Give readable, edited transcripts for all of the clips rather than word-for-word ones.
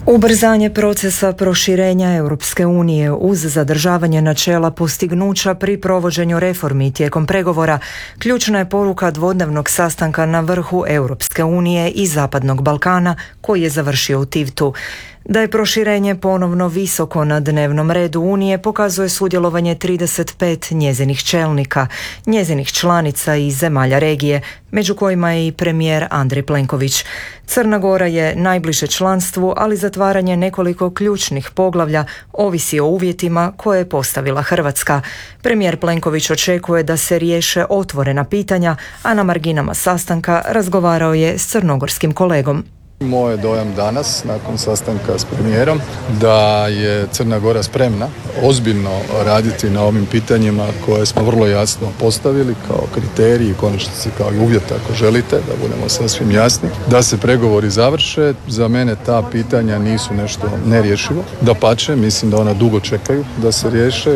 Ubrzanje procesa proširenja Europske unije uz zadržavanje načela postignuća pri provođenju reformi tijekom pregovora ključna je poruka dvodnevnog sastanka na vrhu Europske unije i Zapadnog Balkana koji je završio u Tivtu. Da je proširenje ponovno visoko na dnevnom redu Unije pokazuje sudjelovanje 35 njezinih čelnika, njezinih članica i zemalja regije, među kojima je i premijer Andrej Plenković. Crna Gora je najbliže članstvu, ali zatvaranje nekoliko ključnih poglavlja ovisi o uvjetima koje je postavila Hrvatska. Premijer Plenković očekuje da se riješe otvorena pitanja, a na marginama sastanka razgovarao je s crnogorskim kolegom. Moj je dojam danas, nakon sastanka s premijerom, da je Crna Gora spremna ozbiljno raditi na ovim pitanjima koje smo vrlo jasno postavili kao kriteriji i konačnici kao i uvjet, ako želite, da budemo sasvim jasni, da se pregovori završe. Za mene ta pitanja nisu nešto nerješivo. Dapače, mislim da ona dugo čekaju da se riješe.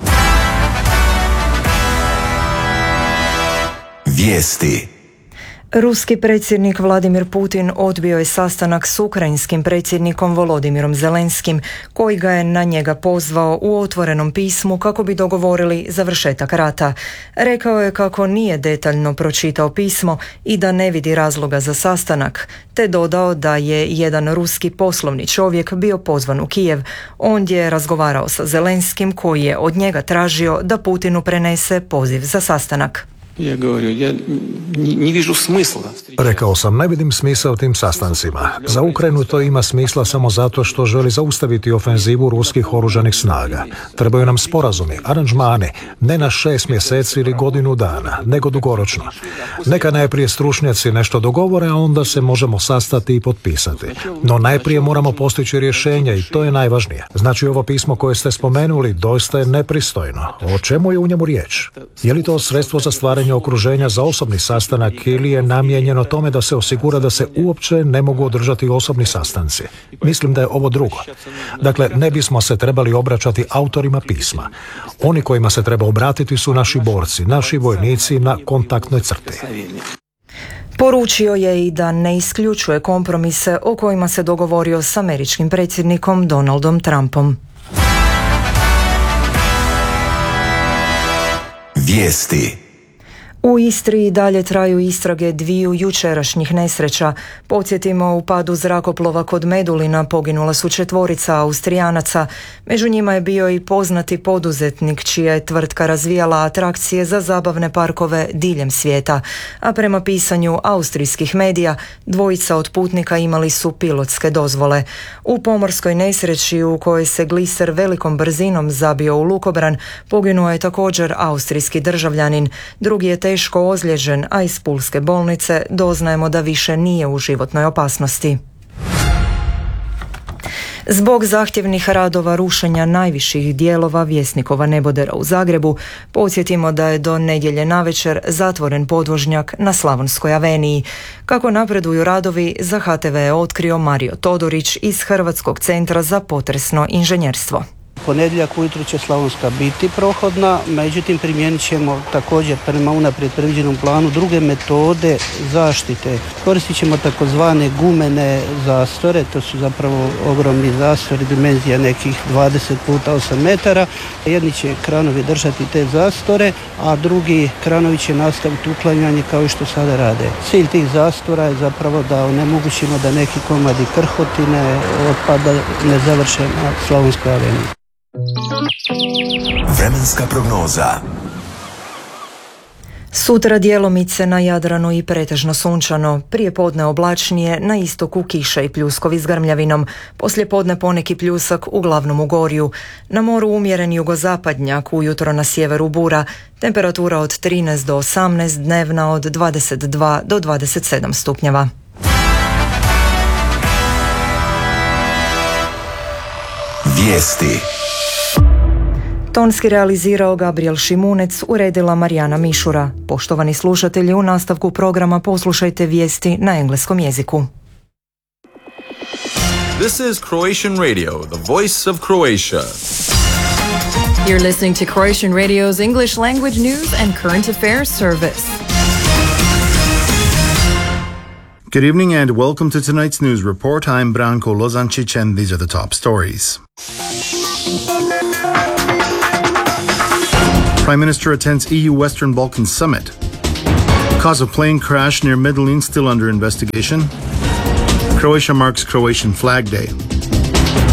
Vijesti. Ruski predsjednik Vladimir Putin odbio je sastanak s ukrajinskim predsjednikom Volodimirom Zelenskim, koji ga je na njega pozvao u otvorenom pismu kako bi dogovorili završetak rata. Rekao je kako nije detaljno pročitao pismo i da ne vidi razloga za sastanak, te dodao da je jedan ruski poslovni čovjek bio pozvan u Kijev. On je razgovarao sa Zelenskim koji je od njega tražio da Putinu prenese poziv za sastanak. Rekao sam, ne vidim smisla u tim sastancima. Za Ukrajinu to ima smisla samo zato što želi zaustaviti ofenzivu ruskih oružanih snaga. Trebaju nam sporazumi, aranžmani, ne na 6 mjeseci ili godinu dana, nego dugoročno. Neka najprije stručnjaci nešto dogovore, a onda se možemo sastati i potpisati. No najprije moramo postići rješenje i to je najvažnije. Znači ovo pismo koje ste spomenuli doista je nepristojno. O čemu je u njemu riječ? Je li to sredstvo za stvaranje okruženja za osobni sastanak ili je namijenjeno tome da se osigura da se uopće ne mogu održati osobni sastanci? Mislim da je ovo drugo. Dakle, ne bismo se trebali obraćati autorima pisma. Oni kojima se treba obratiti su naši borci, naši vojnici na kontaktnoj crti. Poručio je i da ne isključuje kompromise o kojima se dogovorio s američkim predsjednikom Donaldom Trumpom. Vijesti. U Istri i dalje traju istrage dviju jučerašnjih nesreća. Podsjetimo, u padu zrakoplova kod Medulina poginula su 4 Austrijanaca. Među njima je bio i poznati poduzetnik čija je tvrtka razvijala atrakcije za zabavne parkove diljem svijeta. A prema pisanju austrijskih medija, 2 od putnika imali su pilotske dozvole. U pomorskoj nesreći u kojoj se gliser velikom brzinom zabio u lukobran, poginuo je također austrijski državljanin. Drugi je teško ozlijeđen, a iz pulske bolnice doznajemo da više nije u životnoj opasnosti. Zbog zahtjevnih radova rušenja najviših dijelova Vjesnikova nebodera u Zagrebu, podsjetimo da je do nedjelje navečer zatvoren podvožnjak na Slavonskoj aveniji. Kako napreduju radovi, za HTV je otkrio Mario Todorić iz Hrvatskog centra za potresno inženjerstvo. Ponedjeljak ujutro će Slavonska biti prohodna, međutim primijenit ćemo također prema unaprijed predviđenom planu druge metode zaštite. Koristit ćemo takozvane gumene zastore, to su zapravo ogromni zastori, dimenzija nekih 20 puta 8 metara. Jedni će kranovi držati te zastore, a drugi kranovi će nastaviti uklanjanje kao što sada rade. Cilj tih zastora je zapravo da onemogućimo da neki komadi krhotine otpada ne završe na Slavonskoj aveniji. Vremenska prognoza. Sutra djelomice na Jadranu i pretežno sunčano, prijepodne oblačnije, na istoku kiša i pljuskovi s grmljavinom, poslijepodne poneki pljusak uglavnom u Gorju, na moru umjeren jugozapadnjak, ujutro na sjeveru bura, temperatura od 13 do 18, dnevna od 22 do 27 stupnjeva. Vijesti. Tonski realizirao Gabriel Šimunec, uredila Marijana Mišura. Poštovani slušatelji, u nastavku programa poslušajte vijesti na engleskom jeziku. This is Croatian Radio, the voice of Croatia. You're listening to Croatian Radio's English language news and current affairs service. Good evening and welcome to tonight's news report. I'm Branko Lozancic and these are the top stories. Prime Minister attends EU Western Balkans Summit. Cause of plane crash near Medellin still under investigation. Croatia marks Croatian Flag Day.